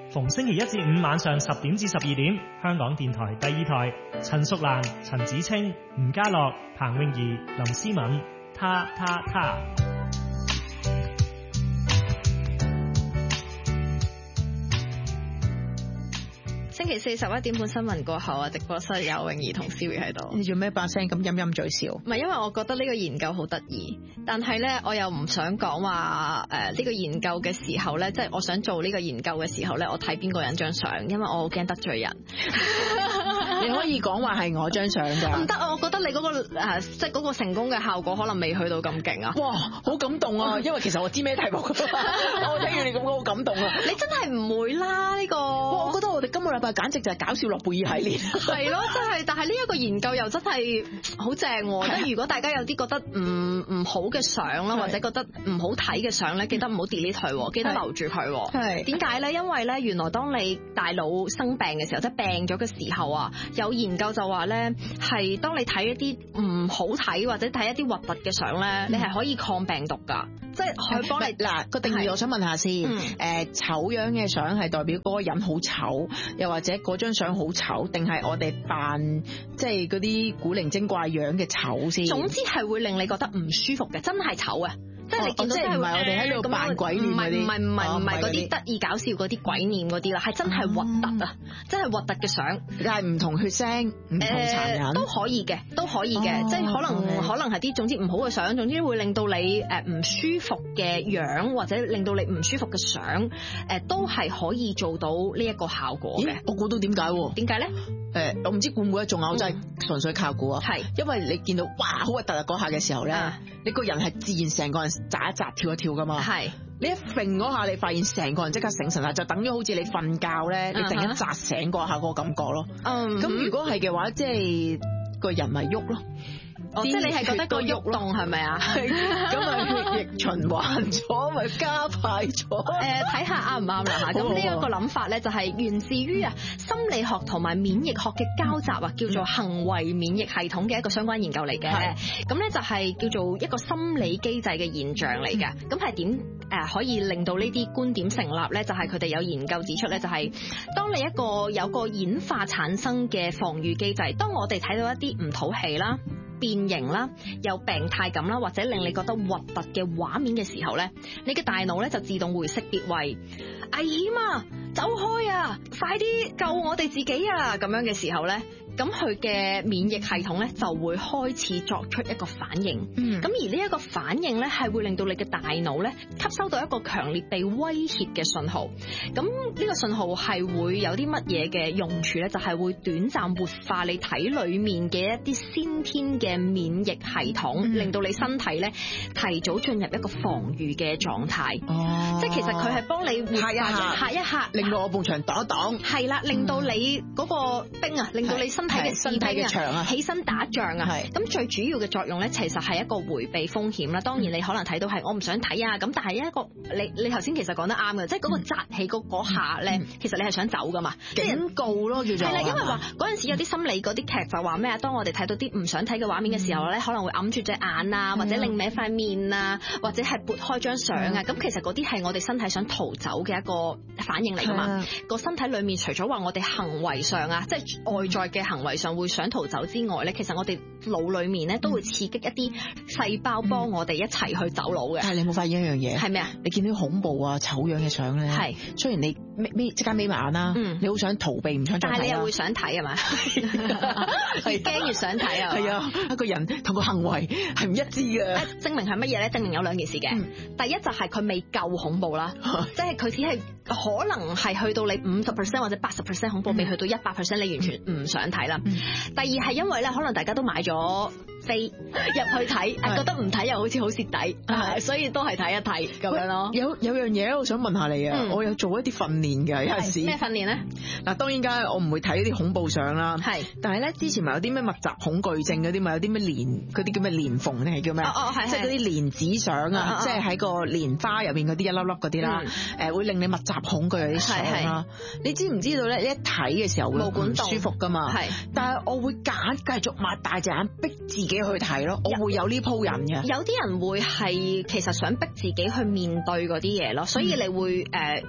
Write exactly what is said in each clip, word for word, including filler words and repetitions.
逢星期一至五晚上十點至十二點，香港電台第二台，陳淑蘭、陳子清、吳家樂、彭詠儀、林思敏，他他他。 星期四十一點半新聞過後啊，直播室有泳兒同 Siri 喺度。 你做咩把聲咁陰陰嘴笑？ 唔係，因為我覺得呢個研究好得意，但係咧我又唔想講話誒呢個研究嘅時候咧，即係我想做呢個研究嘅時候咧，我睇邊個人張相，因為我好驚得罪人。 你可以講話係我張相㗎。 唔得啊！我覺得你嗰、嗰個誒即係嗰個成功嘅效果可能未去到咁勁啊！ 哇，好感動啊！因為其實我知咩題目，我聽完你咁講好感動啊！ 你真係唔會啦呢、呢個。 我覺得我哋今個禮拜簡直就係搞笑諾貝爾系列。 係咯，真係，但係呢一個研究又真係好正喎！即係如果大家有啲覺得唔唔好嘅相啦，或者覺得唔好睇嘅相咧，記得唔好 delete 佢，記得留住佢。係點解咧？因為咧，原來當你大腦生病嘅時候，即係病咗嘅時候啊，有研究就話咧，係當你睇一啲唔好睇或者睇一啲核突嘅相咧，你係可以抗病毒㗎，即係佢幫你嗱個定義。我想問下先，誒醜樣嘅相係代表嗰個人好醜，又或者嗰張相好醜，定係我哋扮即係嗰啲古靈精怪樣嘅醜先？ 總之係會令你覺得唔舒服嘅，真係醜啊！即係你見到即係唔係我哋喺度扮鬼臉嗰啲， 唔係唔係唔係嗰啲得意搞笑嗰啲鬼臉嗰啲啦，係真係核突啊！真係核突嘅相， 但係唔同血腥、唔同殘忍都可以嘅，都可以嘅，即係可能可能係啲總之唔好嘅相，總之會令到你誒唔舒服嘅樣，或者令到你唔舒服嘅相，誒都係可以做到呢一個效果嘅。 我估到點解喎？點解咧？ 誒，我唔知估唔估得中啊！我真係純粹靠估啊！係，因為你見到哇好核突啊嗰下嘅時候咧，你個人係自然成個人扎一扎跳一跳噶嘛。係，你一揈嗰下，你發現成個人即刻醒神啦，就等於好似你瞓覺咧，你突然間扎醒嗰下嗰個感覺咯。嗯，咁如果係嘅話，即係個人咪喐咯。 哦，即係你係覺得個喐動係咪啊？ 咁啊血液循環咗，咪加快咗。 誒，睇下啱唔啱啦嚇。咁呢一個諗法咧，就係源自於啊心理學同埋免疫學嘅交集啊，叫做行為免疫系統嘅一個相關研究嚟嘅。咁咧就係叫做一個心理機制嘅現象嚟嘅。咁係點誒可以令到呢啲觀點成立咧？就係佢哋有研究指出咧，就係當你一個有個演化產生嘅防禦機制，當我哋睇到一啲唔討喜啦、變形啦、有病態感啦，或者令你覺得核突嘅畫面嘅時候咧，你嘅大腦咧就自動會識別為危險啊，走開啊，快啲救我哋自己啊，咁樣嘅時候咧，咁佢嘅免疫系統咧就會開始作出一個反應。嗯，咁而呢一個反應咧係會令到你嘅大腦咧吸收到一個強烈被威脅嘅信號。咁呢個信號係會有啲乜嘢嘅用處咧？就係會短暫活化你體裏面嘅一啲先天嘅免疫系統，嗯、令到你身體咧提早進入一個防禦嘅狀態。哦，即係其實佢係幫你活化咗嚇一嚇， 令到我埲牆擋一擋。 係啦，令到你嗰個冰啊，令到你身體嘅身體嘅牆啊， 起身打仗啊。咁最主要嘅作用咧，其實係一個迴避風險啦。當然你可能睇到係我唔想睇啊，咁但係一個你你頭先其實講得啱嘅，即係嗰個紮起嗰嗰下咧，其實你係想走噶嘛， 警告咯叫做。 係啦，因為話嗰陣時有啲心理嗰啲劇就話咩啊？當我哋睇到啲唔想睇嘅畫面嘅時候咧，可能會揞住隻眼啊，或者擰歪塊面啊，或者係撥開張相啊。咁其實嗰啲係我哋身體想逃走嘅一個反應嚟噶嘛。個身體裏面除咗話我哋行為上啊，即係外在嘅行為上會想逃走之外咧，其實我哋腦裏面咧都會刺激一啲細胞幫我哋一齊去走佬嘅。 但係你有冇發現一樣嘢？ 係咩啊？ 你見到恐怖啊、醜樣嘅相咧，係雖然你眯眯即刻眯埋眼啦，你好想逃避，唔想再睇， 但係你又會想睇係嘛？越驚越想睇啊！ 係啊，一個人同個行為係唔一致嘅。 證明係乜嘢咧？證明有兩件事嘅。嗯、第一就係佢未夠恐怖啦，即係佢只係可能係去到你五十 percent 或者八十 percent 恐怖，未、嗯、去到一百 percent 你完全唔想睇啦。嗯、第二係因為咧，可能大家都買咗飛入去睇，覺得唔睇又好似好蝕底，嗯、所以都係睇一睇咁樣咯。 有有樣嘢我想問下你啊，嗯、我有做一啲訓練嘅，有陣時咩訓練咧？ 嗱，當然間我唔會睇啲恐怖相啦，係，但係咧之前咪有啲咩密集恐懼症嗰啲，咪有啲咩蓮嗰啲叫咩蓮蓬定係叫咩？哦哦，係，即係嗰啲蓮子相啊，即係喺個蓮花入邊嗰啲一粒粒嗰啲啦，誒會令你密集恐懼嗰啲相啦。你知唔知道咧？你一睇嘅時候會唔舒服噶嘛？係，但係我會揀繼續擘大隻眼逼自己去睇咯，我會有呢鋪人嘅。 有啲人會係其實想逼自己去面對嗰啲嘢咯，所以你會誒越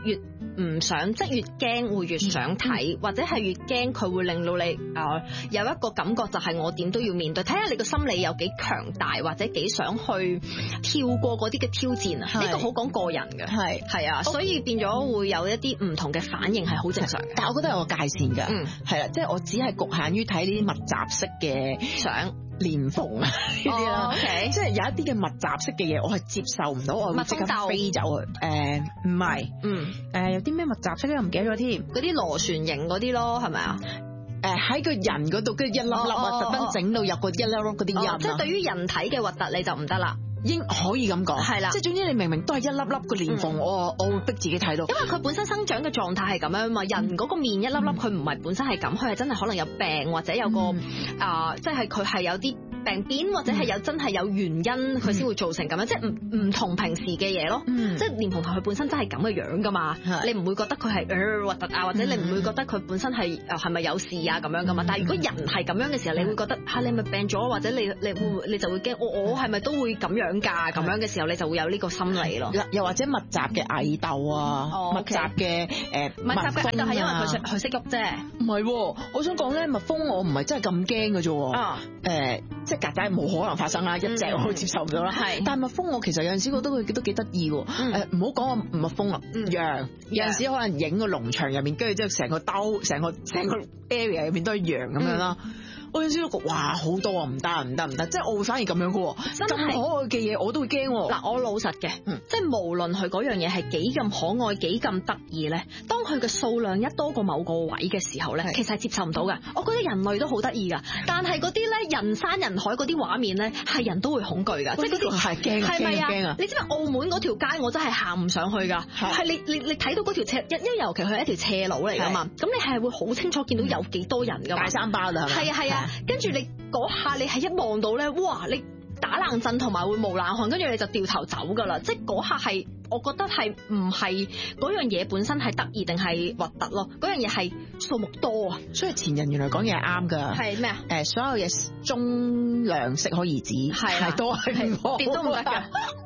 唔想，即係越驚會越想睇，或者係越驚佢會令到你誒有一個感覺就係我點都要面對，睇下你個心理有幾強大，或者幾想去跳過嗰啲嘅挑戰啊。呢個好講個人嘅，係係啊，所以變咗會有一啲唔同嘅反應係好正常嘅。 但係我覺得有個界線㗎，嗯，係啦，即係我只係局限於睇呢啲密集式嘅相。連縫啊呢啲啦，即係有一啲嘅密集式嘅嘢，我係接受唔到，我會即刻飛走去。誒唔係，嗯，誒有啲咩密集式咧？我唔記得咗添， 嗰啲螺旋形嗰啲咯，係咪啊？ 誒喺個人嗰度，跟住一粒粒啊，特登整到有個一粒粒嗰啲印啊。 即係對於人體嘅核突你就唔得啦。 應可以咁講，係啦，即係總之你明明都係一粒粒個連縫，我我會逼自己睇到， 因為佢本身生長嘅狀態係咁樣嘛，人嗰個面一粒粒，佢唔係本身係咁，佢係真係可能有病或者有個啊，即係佢係有啲病變或者係有真係有原因，佢先會造成咁樣，即係唔唔同平時嘅嘢咯。即係蓮蓬頭佢本身真係咁嘅樣噶嘛，你唔會覺得佢係誒核突啊，或者你唔會覺得佢本身係誒係咪有事啊咁樣噶嘛？但係如果人係咁樣嘅時候，你會覺得嚇你咪病咗，或者你你會你就會驚我我係咪都會咁樣？價咁樣嘅時候，你就會有呢個心理咯。 又或者密集嘅蟻竇啊， 哦、 密集嘅誒， 密集嘅蟻竇係因為佢識佢識喐啫。 唔係，我想講咧，蜜蜂我唔係真係咁驚嘅啫。啊，誒、呃，即係曱甴冇可能發生啦，一隻我都接受唔到啦。係、嗯，但係蜜蜂我其實有陣時覺得佢都幾得意喎。誒、嗯，唔好講個蜜蜂啦，羊有陣時可能影個農場入面，跟住之後成個兜，成個成個 area 入面都係羊咁樣啦。嗯我有陣時都覺得哇好多啊，唔得唔得唔得，即係我會反而咁樣嘅喎，咁可愛嘅嘢我都會驚喎。 嗱，我老實嘅，嗯、即係無論佢嗰樣嘢係幾咁可愛幾咁得意咧，當佢嘅數量一多過某個位嘅時候咧，其實係接受唔到嘅。我覺得人類都好得意㗎，但係嗰啲咧人山人海嗰啲畫面咧係人都會恐懼㗎，即係嗰啲係驚係咪啊？ 驚啊！ 你知唔知澳門嗰條街我真係行唔上去㗎，係你你你睇到嗰條斜，因為尤其佢係一條斜路嚟㗎嘛，咁你係會好清楚見到有幾多人㗎嘛。 大三巴啦， 係啊係啊，跟住你。嗰下你係一望到咧，哇！你打冷震同埋會冒冷汗，跟住你就掉頭走㗎啦。即係嗰下係，我覺得係唔係嗰樣嘢本身係得意定係核突咯？嗰樣嘢係數目多啊。 所以前人原來講嘢係啱㗎。 係咩啊？ 誒，所有嘢中量適可而止，係多係唔好， 跌都唔得㗎。